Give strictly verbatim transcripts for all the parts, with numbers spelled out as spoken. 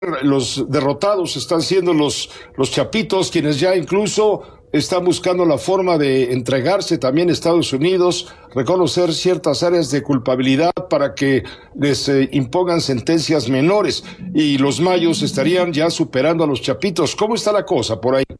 los derrotados están siendo los, los chapitos, quienes ya incluso están buscando la forma de entregarse también a Estados Unidos, reconocer ciertas áreas de culpabilidad para que les eh, impongan sentencias menores, y los mayos estarían ya superando a los chapitos. ¿Cómo está la cosa por ahí?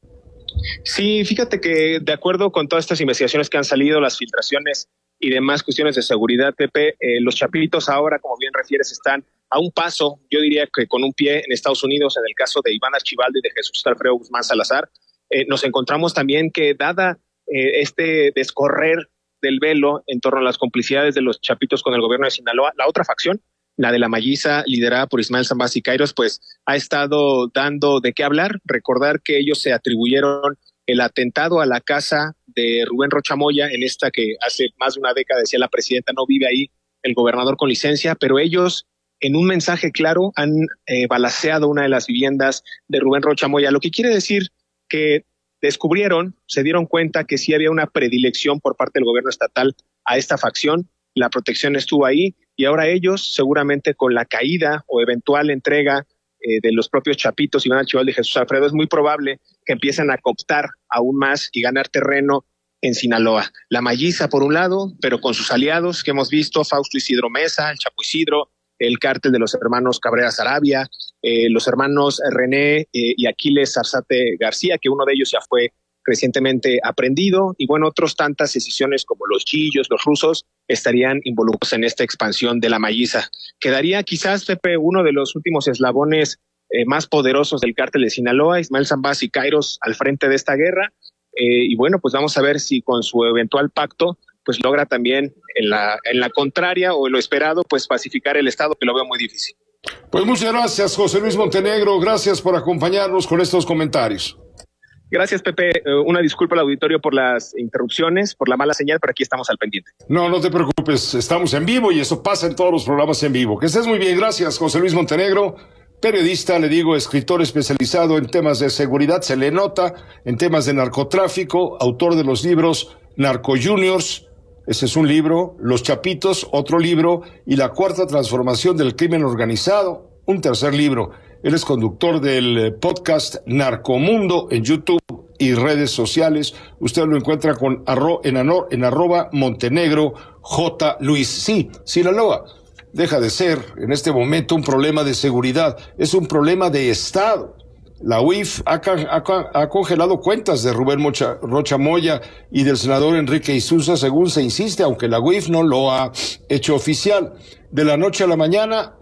Sí, fíjate que de acuerdo con todas estas investigaciones que han salido, las filtraciones y demás cuestiones de seguridad, Pepe, eh, los chapitos ahora, como bien refieres, están a un paso, yo diría que con un pie en Estados Unidos, en el caso de Iván Archibaldo y de Jesús Alfredo Guzmán Salazar. Eh, nos encontramos también que, dada eh, este descorrer del velo en torno a las complicidades de los chapitos con el gobierno de Sinaloa, la otra facción, la de la Malliza, liderada por Ismael Zambada Siqueiros, pues ha estado dando de qué hablar. Recordar que ellos se atribuyeron el atentado a la casa de Rubén Rocha Moya, en esta que hace más de una década decía la presidenta, no vive ahí el gobernador con licencia, pero ellos, en un mensaje claro, han eh, balaceado una de las viviendas de Rubén Rocha Moya, lo que quiere decir que descubrieron, se dieron cuenta que sí había una predilección por parte del gobierno estatal a esta facción, la protección estuvo ahí, y ahora ellos, seguramente con la caída o eventual entrega eh, de los propios chapitos, Iván Archibaldo y Jesús Alfredo, es muy probable que empiecen a cooptar aún más y ganar terreno en Sinaloa. La Malliza por un lado, pero con sus aliados que hemos visto, Fausto Isidro Mesa, el Chapo Isidro, el cártel de los hermanos Cabrera Sarabia, eh, los hermanos René eh, y Aquiles Arzate García, que uno de ellos ya fue recientemente aprendido, y bueno, otros tantas decisiones como los chillos, los rusos, estarían involucrados en esta expansión de la Malliza. Quedaría quizás, Pepe, uno de los últimos eslabones eh, más poderosos del cártel de Sinaloa, Ismael Zambada Siqueiros, al frente de esta guerra, eh, y bueno, pues vamos a ver si con su eventual pacto pues logra también en la, en la contraria o en lo esperado, pues pacificar el Estado, que lo veo muy difícil. Pues muchas gracias, José Luis Montenegro, gracias por acompañarnos con estos comentarios. Gracias, Pepe. Uh, una disculpa al auditorio por las interrupciones, por la mala señal, pero aquí estamos al pendiente. No, no te preocupes, estamos en vivo y eso pasa en todos los programas en vivo. Que estés muy bien, gracias, José Luis Montenegro, periodista, le digo, escritor especializado en temas de seguridad, se le nota, en temas de narcotráfico, autor de los libros Narco Juniors, ese es un libro, Los Chapitos, otro libro, y La Cuarta Transformación del Crimen Organizado, un tercer libro. Él es conductor del podcast Narcomundo en YouTube y redes sociales. Usted lo encuentra con arro, en, anor, en arroba Montenegro J. Luis. Sí, Sinaloa deja de ser en este momento un problema de seguridad, es un problema de Estado. La U I F ha, ha, ha congelado cuentas de Rubén Mocha, Rocha Moya y del senador Enrique Isuza, según se insiste, aunque la U I F no lo ha hecho oficial. De la noche a la mañana,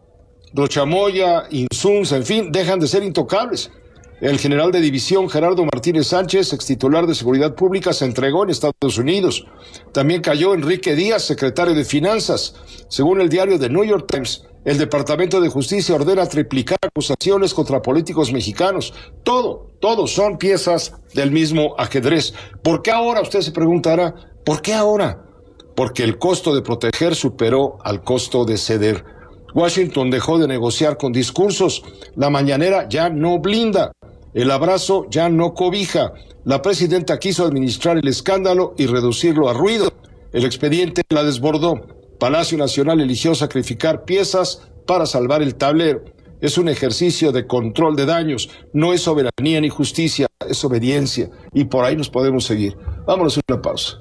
Rocha Moya, Insunza, en fin, dejan de ser intocables. El general de división Gerardo Martínez Sánchez, ex titular de Seguridad Pública, se entregó en Estados Unidos. También cayó Enrique Díaz, secretario de Finanzas. Según el diario The New York Times, el Departamento de Justicia ordena triplicar acusaciones contra políticos mexicanos. Todo, todo son piezas del mismo ajedrez. ¿Por qué ahora? Usted se preguntará, ¿por qué ahora? Porque el costo de proteger superó al costo de ceder. Washington dejó de negociar con discursos. La mañanera ya no blinda. El abrazo ya no cobija. La presidenta quiso administrar el escándalo y reducirlo a ruido. El expediente la desbordó. Palacio Nacional eligió sacrificar piezas para salvar el tablero. Es un ejercicio de control de daños. No es soberanía ni justicia, es obediencia. Y por ahí nos podemos seguir. Vámonos a una pausa.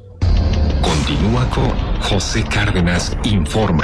Continúa con José Cárdenas Informa.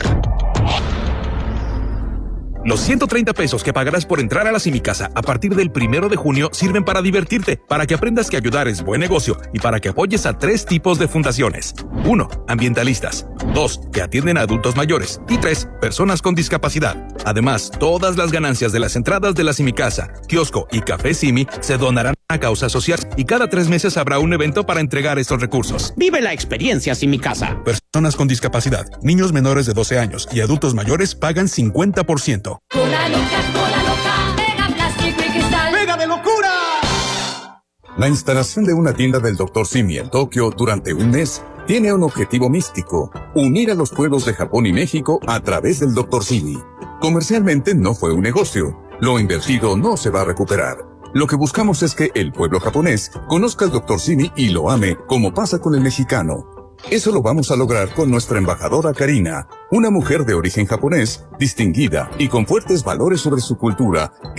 Los ciento treinta pesos que pagarás por entrar a la Simicasa a partir del primero de junio sirven para divertirte, para que aprendas que ayudar es buen negocio y para que apoyes a tres tipos de fundaciones. Uno, ambientalistas. Dos, que atienden a adultos mayores. Y tres, personas con discapacidad. Además, todas las ganancias de las entradas de la Simicasa, kiosco y café Simi se donarán a causas sociales y cada tres meses habrá un evento para entregar estos recursos. Vive la experiencia Simicasa. Personas con discapacidad, niños menores de doce años y adultos mayores pagan cincuenta por ciento. Cola loca, cola loca, pega plástico y cristal. ¡Pega de locura! La instalación de una tienda del doctor Simi en Tokio durante un mes tiene un objetivo místico: unir a los pueblos de Japón y México a través del doctor Simi. Comercialmente no fue un negocio. Lo invertido no se va a recuperar. Lo que buscamos es que el pueblo japonés conozca al doctor Simi y lo ame, como pasa con el mexicano. Eso lo vamos a lograr con nuestra embajadora Karina, una mujer de origen japonés, distinguida y con fuertes valores sobre su cultura,